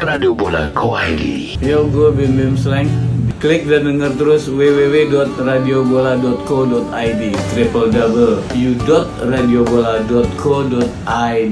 www.radiobola.co.id. Yo, gue Bim Bim Slang. Klik dan denger terus www.radiobola.co.id www.radiobola.co.id